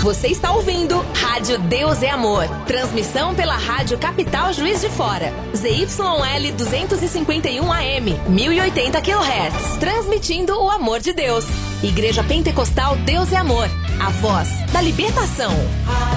Você está ouvindo Rádio Deus é Amor. Transmissão pela Rádio Capital Juiz de Fora. ZYL 251 AM, 1080 kHz. Transmitindo o amor de Deus. Igreja Pentecostal Deus é Amor. A voz da libertação.